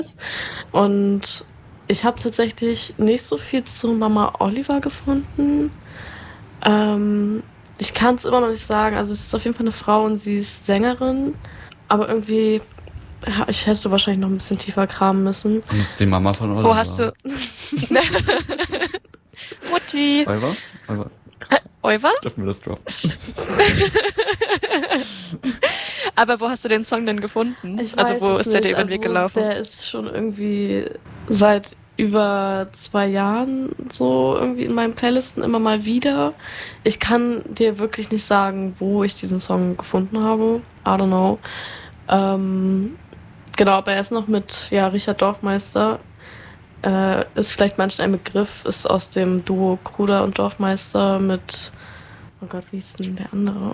Und ich habe tatsächlich nicht so viel zu Mama Oliver gefunden. Ich kann es immer noch nicht sagen. Also es ist auf jeden Fall eine Frau und sie ist Sängerin. Aber irgendwie, ja, ich hätte wahrscheinlich noch ein bisschen tiefer kramen müssen. Und das ist die Mama von Oliver. Wo hast du... Mutti. Oliver? Dürfen wir das droppen? Aber wo hast du den Song denn gefunden? Ich Also weiß wo es ist der dir nicht. über den Weg gelaufen? Der ist schon irgendwie seit über 2 Jahren so irgendwie in meinen Playlisten immer mal wieder. Ich kann dir wirklich nicht sagen, wo ich diesen Song gefunden habe. I don't know. Genau, aber er ist noch mit Richard Dorfmeister. Ist vielleicht manchen ein Begriff, ist aus dem Duo Kruder und Dorfmeister mit, oh Gott, wie ist denn der andere?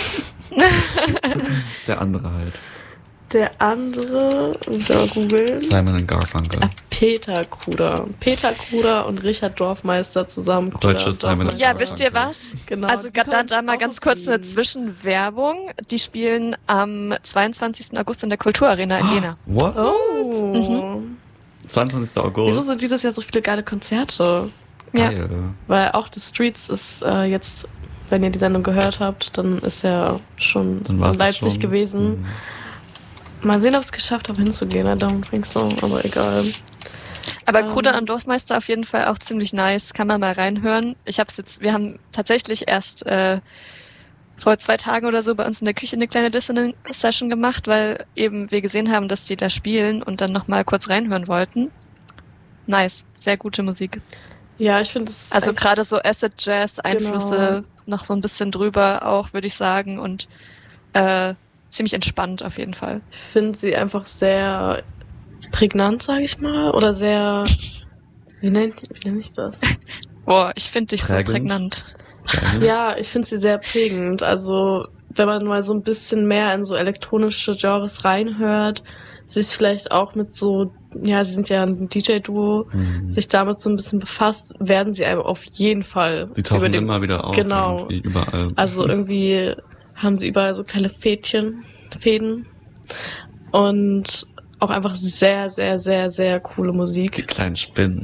Der andere halt. Der andere, muss ich mal googeln. Simon & Garfunkel. Peter Kruder und Richard Dorfmeister zusammen. Deutsches Simon & Ja, wisst ihr was? Genau. Also da mal ganz kurz eine Zwischenwerbung. Die spielen am 22. August in der Kulturarena in Jena. What? Oh. 22. August. Wieso sind dieses Jahr so viele geile Konzerte? Geil. Weil auch The Streets ist jetzt, wenn ihr die Sendung gehört habt, dann ist er schon in Leipzig gewesen. Mhm. Mal sehen, ob ich es geschafft habe, hinzugehen. I don't think so, aber egal. Aber Kruder und Dorfmeister auf jeden Fall auch ziemlich nice. Kann man mal reinhören. Wir haben tatsächlich erst vor 2 Tagen oder so bei uns in der Küche eine kleine Listening-Session gemacht, weil eben wir gesehen haben, dass die da spielen und dann nochmal kurz reinhören wollten. Nice. Sehr gute Musik. Ja, ich finde es. Also gerade so Acid-Jazz-Einflüsse noch so ein bisschen drüber auch, würde ich sagen. Und ziemlich entspannt auf jeden Fall. Ich finde sie einfach sehr prägnant, sage ich mal. Oder sehr... Wie nenn ich das? Boah, ich finde dich so prägnant. Ja, ich finde sie sehr prägend. Also, wenn man mal so ein bisschen mehr in so elektronische Genres reinhört, sich vielleicht auch mit so, ja, sie sind ja ein DJ-Duo, sich damit so ein bisschen befasst, werden sie einem auf jeden Fall... Die tauchen immer wieder auf. Genau. Überall. Also irgendwie haben sie überall so kleine Fäden und auch einfach sehr, sehr, sehr, sehr coole Musik. Die kleinen Spinnen.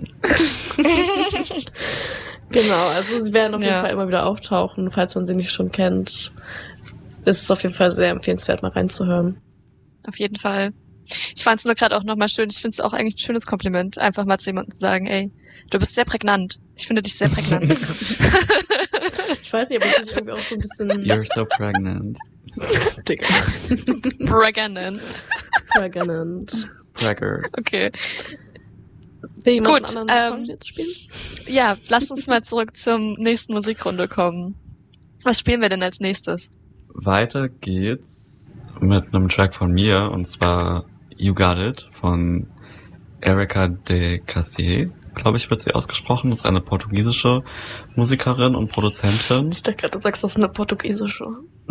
Genau, also sie werden auf jeden Fall immer wieder auftauchen, falls man sie nicht schon kennt. Ist es auf jeden Fall sehr empfehlenswert, mal reinzuhören. Auf jeden Fall. Ich fand es nur gerade auch nochmal schön. Ich finde es auch eigentlich ein schönes Kompliment, einfach mal zu jemandem zu sagen, ey, du bist sehr prägnant. Ich finde dich sehr prägnant. Ich weiß nicht, aber es ist irgendwie auch so ein bisschen... You're so pregnant. Digga. Pregnant. Preggers. Okay. Will jemand Gut, einen anderen Song jetzt spielen? Ja, lasst uns mal zurück zum nächsten Musikrunde kommen. Was spielen wir denn als nächstes? Weiter geht's mit einem Track von mir, und zwar You Got It von Erika de Cassier, glaube ich, wird sie ausgesprochen. Das ist eine portugiesische Musikerin und Produzentin. Ich dachte gerade, du sagst, das ist eine portugiesische.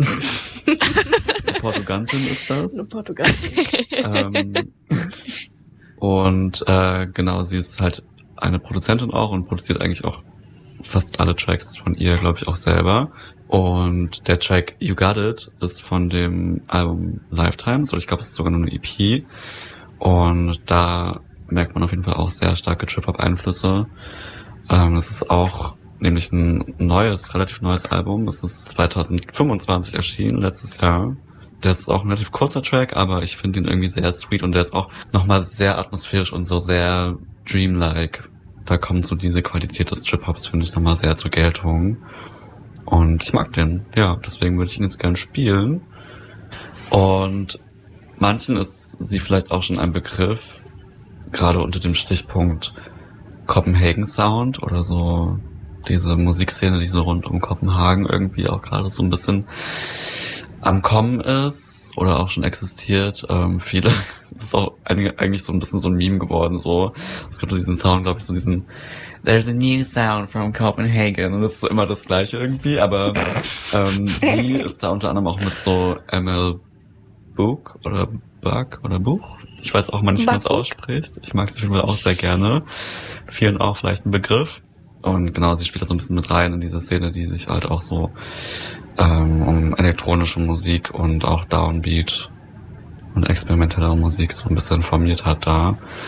Eine Portugantin ist das. Eine Portugantin. Und genau, sie ist halt eine Produzentin auch und produziert eigentlich auch fast alle Tracks von ihr, glaube ich, auch selber. Und der Track You Got It ist von dem Album Lifetimes, oder ich glaube, es ist sogar nur eine EP. Und da merkt man auf jeden Fall auch sehr starke Trip-Hop-Einflüsse. Das ist auch nämlich ein relativ neues Album. Es ist 2025 erschienen, letztes Jahr. Das ist auch ein relativ kurzer Track, aber ich finde ihn irgendwie sehr sweet und der ist auch nochmal sehr atmosphärisch und so sehr dreamlike. Da kommt so diese Qualität des Trip-Hops, finde ich, nochmal sehr zur Geltung. Und ich mag den. Ja, deswegen würde ich ihn jetzt gerne spielen. Und manchen ist sie vielleicht auch schon ein Begriff, gerade unter dem Stichpunkt Copenhagen Sound oder so diese Musikszene, die so rund um Kopenhagen irgendwie auch gerade so ein bisschen am Kommen ist oder auch schon existiert. Viele, das ist auch eigentlich so ein bisschen so ein Meme geworden, so. Es gibt so diesen Sound, glaube ich, so diesen There's a new sound from Copenhagen und das ist so immer das Gleiche irgendwie, aber sie ist da unter anderem auch mit so ML Book oder Buck oder Buch. Ich weiß auch mal nicht, wie man es ausspricht. Ich mag es auf jeden Fall auch sehr gerne. Vielen auch vielleicht ein Begriff. Und genau, sie spielt da so ein bisschen mit rein in diese Szene, die sich halt auch so um elektronische Musik und auch Downbeat und experimentellere Musik so ein bisschen formiert hat da.